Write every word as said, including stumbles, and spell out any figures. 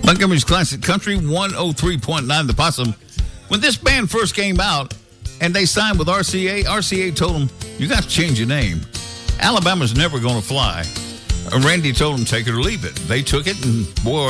Montgomery's Classic Country, one oh three point nine The Possum. When this band first came out and they signed with R C A, R C A told them, you got to change your name. Alabama's never going to fly. Uh, Randy told them, take it or leave it. They took it, and boy,